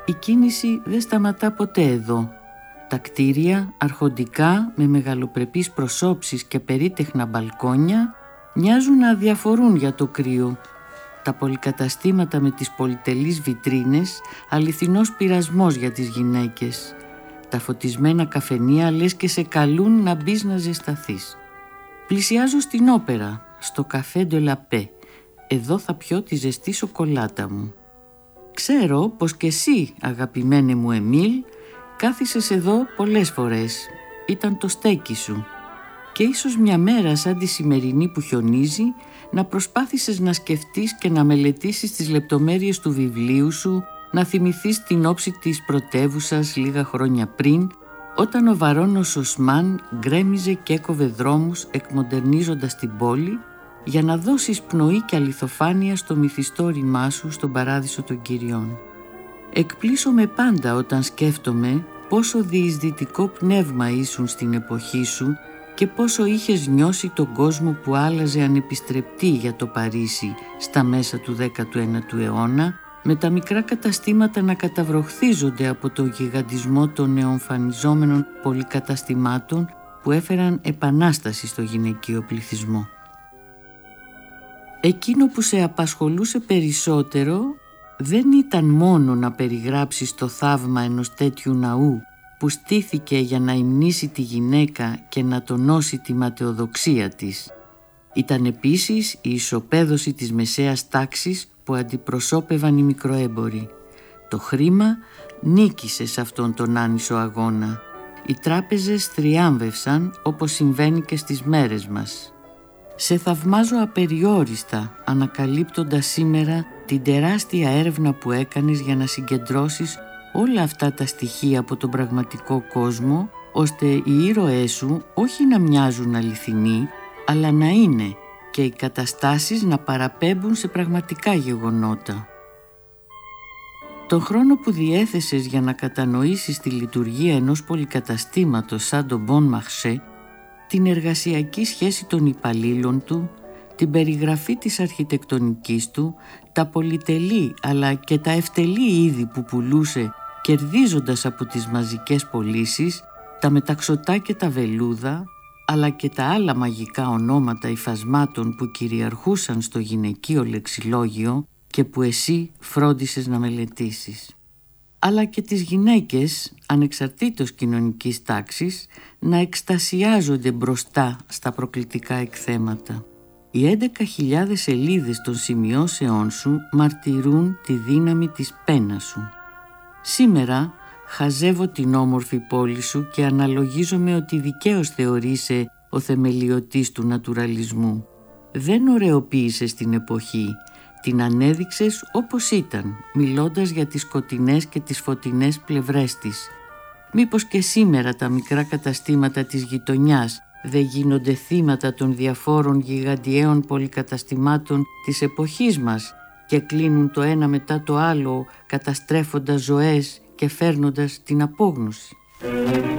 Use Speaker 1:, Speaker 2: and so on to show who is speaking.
Speaker 1: Η κίνηση δεν σταματά ποτέ εδώ. Τα κτίρια, αρχοντικά, με μεγαλοπρεπείς προσώψεις και περίτεχνα μπαλκόνια, μοιάζουν να αδιαφορούν για το κρύο. Τα πολυκαταστήματα με τις πολυτελείς βιτρίνες, αληθινός πειρασμός για τις γυναίκες. Τα φωτισμένα καφενεία λες και σε καλούν να μπεις να ζεσταθείς. Πλησιάζω στην όπερα, στο καφέ de la Paix. Εδώ θα πιω τη ζεστή σοκολάτα μου. Ξέρω πως και εσύ, αγαπημένε μου Εμίλ, κάθισες εδώ πολλές φορές. Ήταν το στέκι σου. Και ίσως μια μέρα σαν τη σημερινή που χιονίζει, να προσπάθησες να σκεφτείς και να μελετήσεις τις λεπτομέρειες του βιβλίου σου, να θυμηθείς την όψη της πρωτεύουσας λίγα χρόνια πριν, όταν ο βαρώνος Οσμάν γκρέμιζε και έκοβε δρόμους εκμοντερνίζοντας την πόλη, για να δώσεις πνοή και αληθοφάνεια στο μυθιστόρημά σου στον παράδεισο των κυριών. Εκπλήσωμαι πάντα όταν σκέφτομαι πόσο διεισδυτικό πνεύμα ήσουν στην εποχή σου και πόσο είχες νιώσει τον κόσμο που άλλαζε ανεπιστρεπτή για το Παρίσι στα μέσα του 19ου αιώνα, με τα μικρά καταστήματα να καταβροχθίζονται από το γιγαντισμό των νεοεμφανιζόμενων πολυκαταστημάτων που έφεραν επανάσταση στο γυναικείο πληθυσμό. Εκείνο που σε απασχολούσε περισσότερο δεν ήταν μόνο να περιγράψεις το θαύμα ενός τέτοιου ναού που στήθηκε για να υμνήσει τη γυναίκα και να τονώσει τη ματαιοδοξία της. Ήταν επίσης η ισοπαίδωση της μεσαίας τάξης που αντιπροσώπευαν οι μικροέμποροι. Το χρήμα νίκησε σε αυτόν τον άνισο αγώνα. Οι τράπεζες θριάμβευσαν όπως συμβαίνει και στις μέρες μας. Σε θαυμάζω απεριόριστα ανακαλύπτοντας σήμερα την τεράστια έρευνα που έκανες για να συγκεντρώσεις όλα αυτά τα στοιχεία από τον πραγματικό κόσμο, ώστε οι ήρωές σου όχι να μοιάζουν αληθινοί, αλλά να είναι και οι καταστάσεις να παραπέμπουν σε πραγματικά γεγονότα. Τον χρόνο που διέθεσες για να κατανοήσεις τη λειτουργία ενός πολυκαταστήματος σαν το Bon Marché, την εργασιακή σχέση των υπαλλήλων του, την περιγραφή της αρχιτεκτονικής του, τα πολυτελή αλλά και τα ευτελή είδη που πουλούσε κερδίζοντας από τις μαζικές πωλήσεις, τα μεταξωτά και τα βελούδα, αλλά και τα άλλα μαγικά ονόματα υφασμάτων που κυριαρχούσαν στο γυναικείο λεξιλόγιο και που εσύ φρόντισες να μελετήσεις. Αλλά και τις γυναίκες, ανεξαρτήτως κοινωνικής τάξης, να εκστασιάζονται μπροστά στα προκλητικά εκθέματα. Οι 11.000 σελίδες των σημειώσεών σου μαρτυρούν τη δύναμη της πένας σου. Σήμερα χαζεύω την όμορφη πόλη σου και αναλογίζομαι ότι δικαίως θεωρείσαι ο θεμελιωτής του νατουραλισμού. Δεν ωραιοποίησες την εποχή, την ανέδειξες όπως ήταν, μιλώντας για τις σκοτεινές και τις φωτεινές πλευρές της. Μήπως και σήμερα τα μικρά καταστήματα της γειτονιάς δεν γίνονται θύματα των διαφόρων γιγαντιαίων πολυκαταστημάτων της εποχής μας και κλείνουν το ένα μετά το άλλο, καταστρέφοντας ζωές και φέρνοντας την απόγνωση?